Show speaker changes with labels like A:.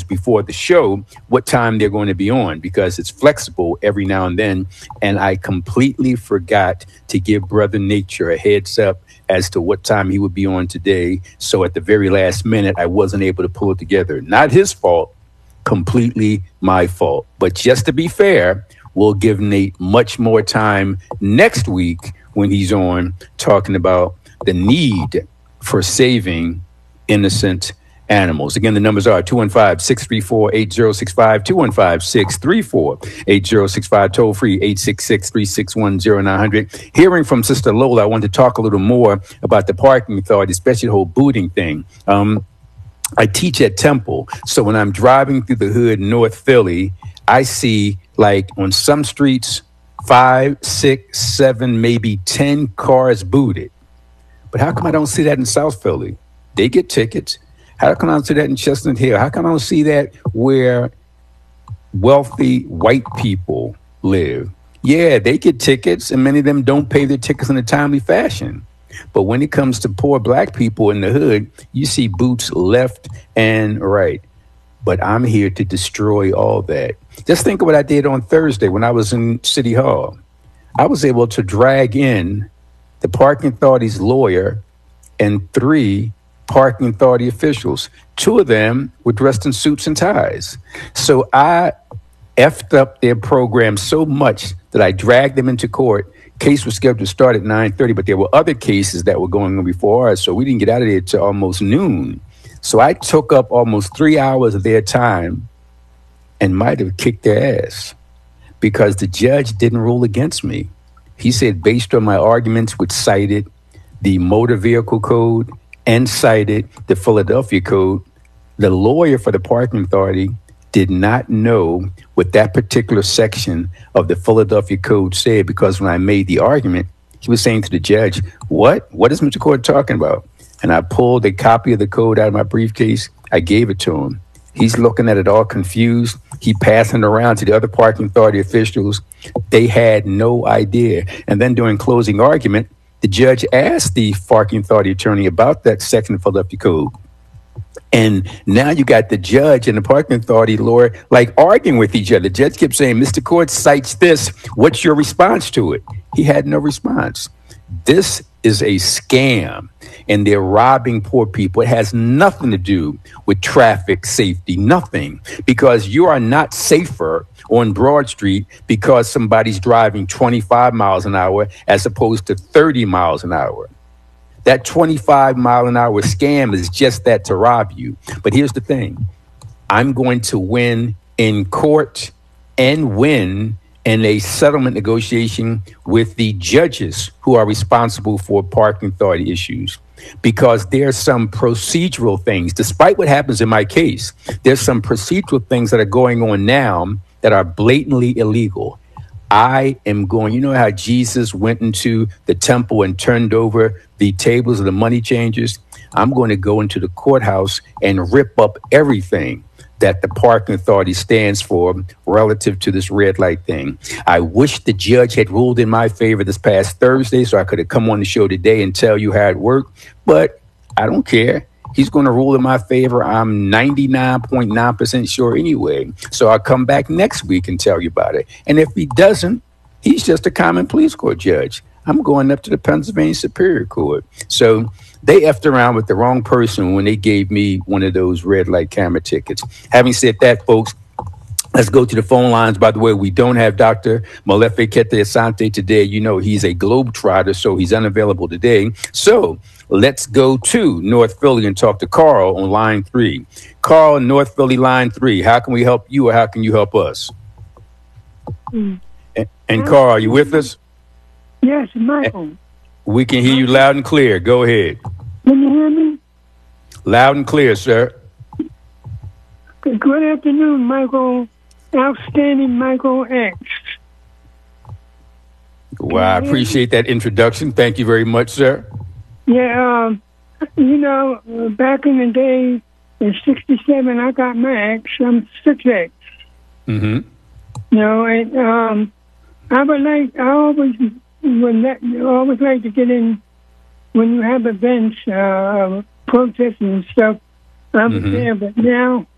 A: before the show what time they're going to be on because it's flexible every now and then. And I completely forgot to give Brother Nature a heads up as to what time he would be on today. So at the very last minute, I wasn't able to pull it together. Not his fault, completely my fault. But just to be fair, we'll give Nate much more time next week when he's on talking about the need for saving innocent animals. Again, the numbers are 215-634-8065, 215-634-8065, toll free 866-361-0900. Hearing from Sister Lola, I want to talk a little more about the parking authority, especially the whole booting thing. I teach at Temple, so when I'm driving through the hood, North Philly, I see like on some streets, 5, 6, 7, maybe 10 cars booted. But how come I don't see that in South Philly? They get tickets. How come I don't see that in Chestnut Hill? How come I don't see that where wealthy white people live? Yeah, they get tickets, and many of them don't pay their tickets in a timely fashion. But when it comes to poor black people in the hood, you see boots left and right. But I'm here to destroy all that. Just think of what I did on Thursday when I was in City Hall. I was able to drag in the parking authority's lawyer and 3 parking authority officials. 2 of them were dressed in suits and ties. So I effed up their program so much that I dragged them into court. Case was scheduled to start at 9:30, but there were other cases that were going on before ours, so we didn't get out of there till almost noon. So I took up almost 3 hours of their time and might have kicked their ass because the judge didn't rule against me. He said, based on my arguments, which cited the motor vehicle code and cited the Philadelphia code, the lawyer for the parking authority did not know what that particular section of the Philadelphia code said, because when I made the argument, he was saying to the judge, what is Mr. Court talking about? And I pulled a copy of the code out of my briefcase. I gave it to him. He's looking at it all confused. He passing it around to the other parking authority officials. They had no idea. And then during closing argument, the judge asked the parking authority attorney about that section of Philadelphia code. And now you got the judge and the parking authority lawyer like arguing with each other. The judge kept saying, Mr. Court cites this. What's your response to it? He had no response. This is a scam, and they're robbing poor people. It has nothing to do with traffic safety, nothing, because you are not safer on Broad Street because somebody's driving 25 miles an hour as opposed to 30 miles an hour. That 25 mile an hour scam is just that, to rob you. But here's the thing. I'm going to win in court and win in a settlement negotiation with the judges who are responsible for parking authority issues, because there's some procedural things. Despite what happens in my case, there's some procedural things that are going on now that are blatantly illegal. I am going, you know how Jesus went into the temple and turned over the tables of the money changers? I'm going to go into the courthouse and rip up everything that the parking authority stands for relative to this red light thing. I wish the judge had ruled in my favor this past Thursday so I could have come on the show today and tell you how it worked, but I don't care. He's going to rule in my favor. I'm 99.9% sure anyway. So I'll come back next week and tell you about it. And if he doesn't, he's just a common police court judge. I'm going up to the Pennsylvania Superior Court. So they effed around with the wrong person when they gave me one of those red light camera tickets. Having said that, folks, let's go to the phone lines. By the way, we don't have Dr. Molefi Kete Asante today. You know, he's a globetrotter, so he's unavailable today. So let's go to North Philly and talk to Carl on line 3. Carl, North Philly, line 3. How can we help you, or how can you help us? And Carl, are you with us?
B: Yes, Michael.
A: We can hear you loud and clear. Go ahead.
B: Can you hear me?
A: Loud and clear, sir.
B: Good afternoon, Michael. Outstanding Michael X.
A: Well, I appreciate that introduction. Thank you very much, sir.
B: Yeah, you know, back in the day, in '67, I got my X. I'm 6X.
A: Mm-hmm.
B: You know, and I always like to get in when you have events, protests and stuff. I was there, but now